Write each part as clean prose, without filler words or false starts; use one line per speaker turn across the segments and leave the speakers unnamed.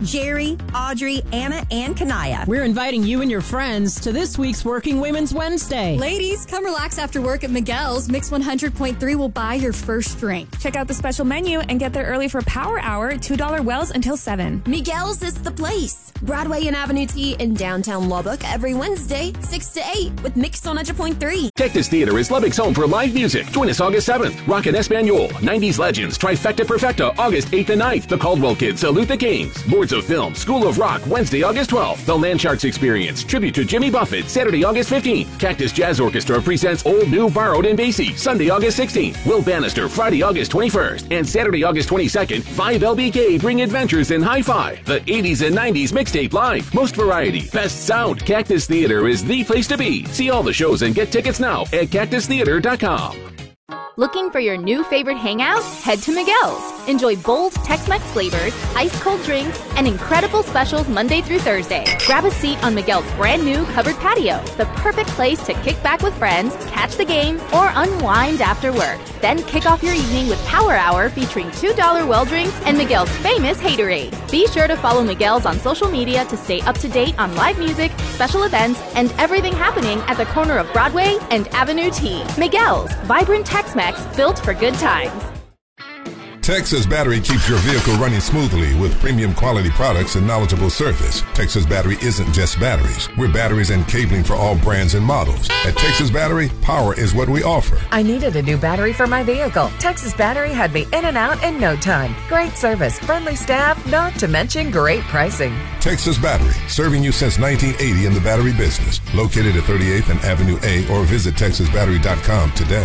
Jerry, Audrey, Anna, and Kanaya.
We're inviting you and your friends to this week's Working Women's Wednesday.
Ladies, come relax after work at Miguel's. Mix 100.3 will buy your first drink.
Check out the special menu and get there early for Power Hour, $2 wells until 7.
Miguel's is the place. Broadway and Avenue T in downtown Lubbock every Wednesday, 6 to 8 with Mix 100.3.
Cactus Theater is Lubbock's home for live music. Join us August 7th. Rock and Espanol, 90s Legends, Trifecta Perfecta, August 8th and 9th. The Caldwell Kids salute the Kings. Boards of Film, School of Rock, Wednesday, August 12th. The Landsharks Experience, tribute to Jimmy Buffett, Saturday, August 15th. Cactus Jazz Orchestra presents Old, New, Borrowed, and Basie, Sunday, August 16th. Will Bannister, Friday, August 21st. And Saturday, August 22nd, 5LBK bring adventures in hi-fi. The 80s and 90s mixtape live. Most variety, best sound. Cactus Theater is the place to be. See all the shows and get tickets now at cactustheater.com.
Looking for your new favorite hangout? Head to Miguel's. Enjoy bold Tex-Mex flavors, ice-cold drinks, and incredible specials Monday through Thursday. Grab a seat on Miguel's brand new covered patio, the perfect place to kick back with friends, catch the game, or unwind after work. Then kick off your evening with Power Hour featuring $2 well drinks and Miguel's famous Haterade. Be sure to follow Miguel's on social media to stay up to date on live music, special events, and everything happening at the corner of Broadway and Avenue T. Miguel's, vibrant Tex-Mex built for good times.
Texas Battery keeps your vehicle running smoothly with premium quality products and knowledgeable service. Texas Battery isn't just batteries. We're batteries and cabling for all brands and models. At Texas Battery, power is what we offer.
I needed a new battery for my vehicle. Texas Battery had me in and out in no time. Great service, friendly staff, not to mention great pricing.
Texas Battery, serving you since 1980 in the battery business. Located at 38th and Avenue A or visit TexasBattery.com today.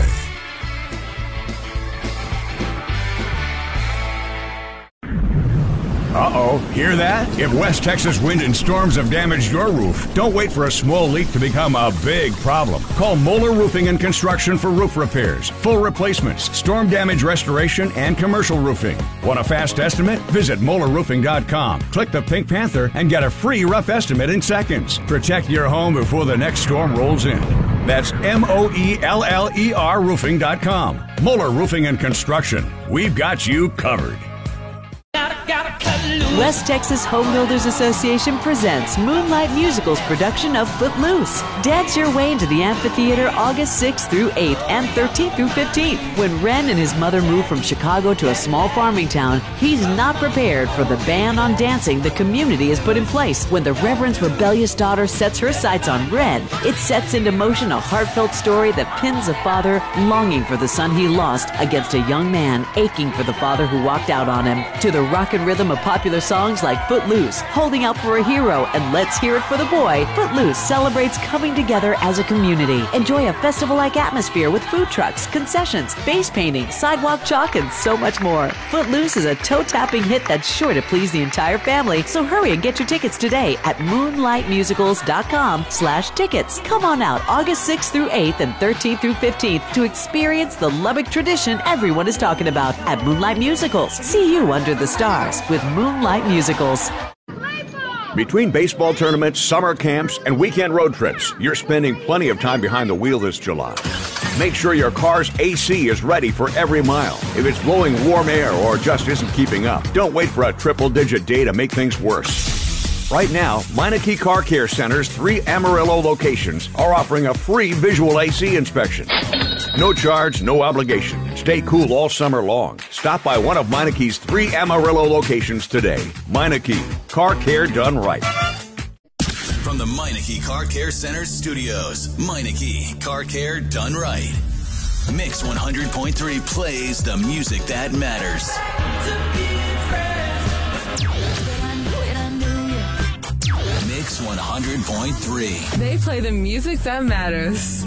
Uh-oh, hear that? If West Texas wind and storms have damaged your roof, don't wait for a small leak to become a big problem. Call Moeller Roofing and Construction for roof repairs, full replacements, storm damage restoration, and commercial roofing. Want a fast estimate? Visit MoellerRoofing.com. Click the Pink Panther and get a free rough estimate in seconds. Protect your home before the next storm rolls in. That's MOELLER Roofing.com. Moeller Roofing and Construction. We've got you covered.
West Texas Home Builders Association presents Moonlight Musical's production of Footloose. Dance your way into the amphitheater August 6th through 8th and 13th through 15th. When Ren and his mother moved from Chicago to a small farming town, he's not prepared for the ban on dancing the community has put in place. When the Reverend's rebellious daughter sets her sights on Ren, it sets into motion a heartfelt story that pins a father longing for the son he lost against a young man aching for the father who walked out on him. To the rock and rhythm of popular songs like Footloose, Holding Out for a Hero, and Let's Hear It for the Boy, Footloose celebrates coming together as a community. Enjoy a festival-like atmosphere with food trucks, concessions, face painting, sidewalk chalk, and so much more. Footloose is a toe-tapping hit that's sure to please the entire family, so hurry and get your tickets today at moonlightmusicals.com/tickets. Come on out August 6th through 8th and 13th through 15th to experience the Lubbock tradition everyone is talking about at Moonlight Musicals. See you under the stars with Moonlight Musicals.
Between baseball tournaments, summer camps, and weekend road trips, you're spending plenty of time behind the wheel this July. Make sure your car's AC is ready for every mile. If it's blowing warm air or just isn't keeping up, don't wait for a triple-digit day to make things worse. Right now, Meineke Car Care Center's 3 Amarillo locations are offering a free visual AC inspection. No charge, no obligation. Stay cool all summer long. Stop by one of Meineke's 3 Amarillo locations today. Meineke, car care done right.
From the Meineke Car Care Center studios, Meineke, car care done right. Mix 100.3 plays the music that matters. Mix 100.3.
They play the music that matters.